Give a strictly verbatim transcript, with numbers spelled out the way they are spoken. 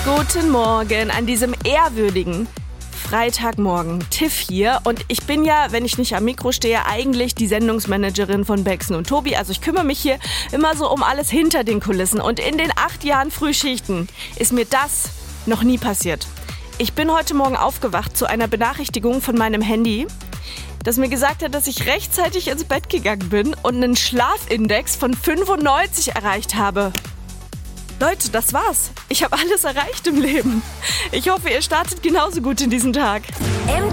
Guten Morgen an diesem ehrwürdigen Freitagmorgen. Tiff hier und ich bin ja, wenn ich nicht am Mikro stehe, eigentlich die Sendungsmanagerin von Bexen und Tobi. Also ich kümmere mich hier immer so um alles hinter den Kulissen und in den acht Jahren Frühschichten ist mir das noch nie passiert. Ich bin heute Morgen aufgewacht zu einer Benachrichtigung von meinem Handy, das mir gesagt hat, dass ich rechtzeitig ins Bett gegangen bin und einen Schlafindex von fünfundneunzig erreicht habe. Leute, das war's. Ich habe alles erreicht im Leben. Ich hoffe, ihr startet genauso gut in diesen Tag. M